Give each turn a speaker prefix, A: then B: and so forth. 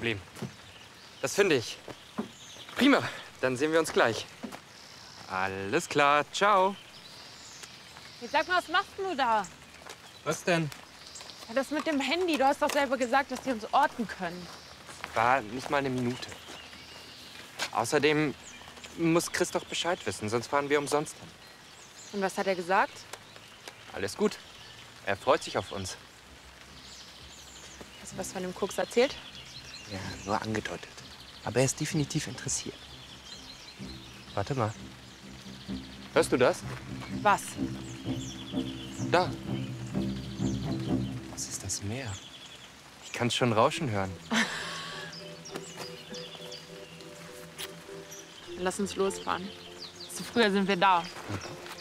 A: Problem. Das finde ich. Prima, dann sehen wir uns gleich. Alles klar, ciao.
B: Jetzt sag mal, was machst du da?
A: Was denn?
B: Ja, das mit dem Handy. Du hast doch selber gesagt, dass die uns orten können.
A: War nicht mal eine Minute. Außerdem muss Chris doch Bescheid wissen, sonst fahren wir umsonst hin.
B: Und was hat er gesagt?
A: Alles gut. Er freut sich auf uns.
B: Hast du was von dem Koks erzählt?
A: Ja, nur angedeutet. Aber er ist definitiv interessiert. Warte mal. Hörst du das?
B: Was?
A: Da. Was ist das Meer? Ich kann es schon rauschen hören.
B: Lass uns losfahren. Zu früher sind wir da.